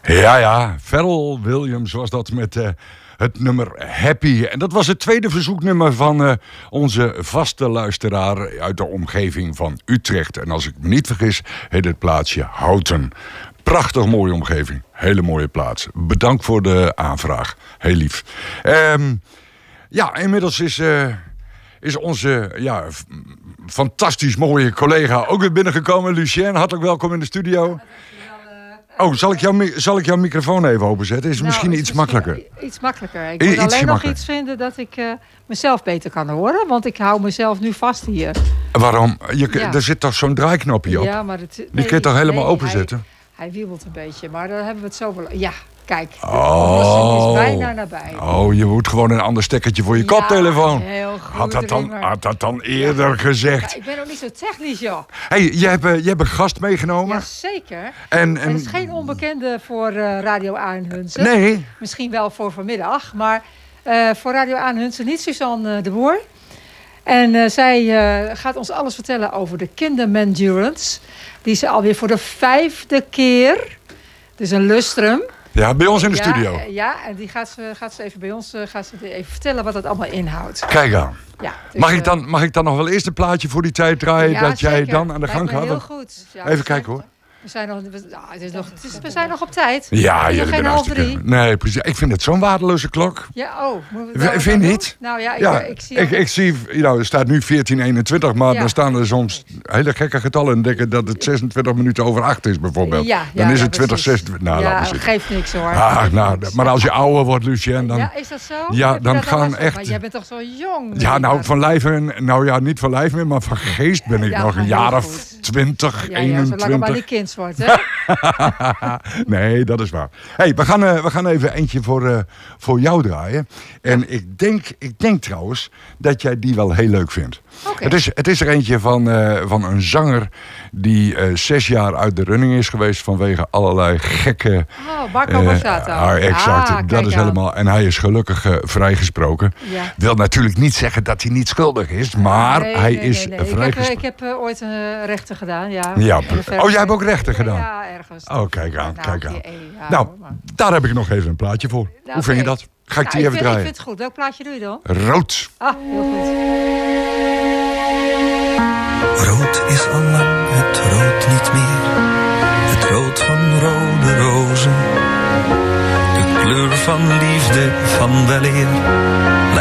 Ja, Pharrell Williams was dat met het nummer Happy. En dat was het tweede verzoeknummer van onze vaste luisteraar uit de omgeving van Utrecht. En als ik me niet vergis, heet het plaatsje Houten. Prachtig mooie omgeving, hele mooie plaats. Bedankt voor de aanvraag, heel lief. Inmiddels is onze fantastisch mooie collega ook weer binnengekomen. Lucien, hartelijk welkom in de studio. Zal ik jouw microfoon even openzetten? Is misschien iets makkelijker. Iets makkelijker. Ik moet alleen nog iets vinden dat ik mezelf beter kan horen. Want ik hou mezelf nu vast hier. Waarom? Er zit toch zo'n draaiknopje op? Ja, maar die kun je toch helemaal openzetten? Hij wiebelt een beetje, maar dan hebben we het zo wel. Ja, kijk. De oplossing is bijna nabij. Oh, je moet gewoon een ander stekkertje voor je koptelefoon. Heel goed. Had dat dan eerder gezegd? Ja, ik ben ook niet zo technisch, joh. Hey, je hebt een gast meegenomen. Ja, zeker. En het is geen onbekende voor Radio Aanhunsen. Nee. Misschien wel voor vanmiddag, maar voor Radio Aanhunsen niet Suzanne de Boer. En zij gaat ons alles vertellen over de kindermendurance. Die ze alweer voor de 5e keer, dus een lustrum. Ja, bij ons in de studio. Ja, en die gaat ze even bij ons even vertellen wat dat allemaal inhoudt. Kijk aan. Ja, dus, mag ik dan nog wel eerst een plaatje voor die tijd draaien dat zeker. Jij dan aan de gang gaat? Heel goed. Ja, even kijken hoor. We zijn nog op tijd. Ja, jullie geen 2:30. Nee, precies. Ik vind het zo'n waardeloze klok. Ja, Vind je niet? Nou ja, ik zie, er staat nu 14:21, maar dan staan er soms hele gekke getallen en denken dat het 26 minuten over 8 is bijvoorbeeld. Dan is het 20:26. Nou, dat geeft niks hoor. Maar als je ouder wordt, Lucien, dan... Ja, is dat zo? Ja, dan gaan echt... Maar jij bent toch zo jong? Ja, nou, van lijf niet van lijf meer, maar van geest ben ik nog een jaar of 20, 21. Zolang het maar niet kind wordt, hè? Nee, dat is waar. Hey, we gaan even eentje voor jou draaien. En ik denk trouwens dat jij die wel heel leuk vindt. Okay. Het is er eentje van een zanger die 6 jaar uit de running is geweest vanwege allerlei gekke... Marco Borsato. Exact, dat is helemaal... En hij is gelukkig vrijgesproken. Ja. Wil natuurlijk niet zeggen dat hij niet schuldig is, maar hij is vrijgesproken. Ik heb ooit een rechten gedaan, ja. Oh, jij hebt ook rechten gedaan? Ja, ergens. Oh, kijk aan. Nou, daar heb ik nog even een plaatje voor. Hoe vind je dat? Ga ik die even draaien? Ik vind het goed. Welk plaatje doe je dan? Rood. Heel goed. Rood is al lang het rood niet meer. Het rood van rode rozen. De kleur van liefde, van weleer.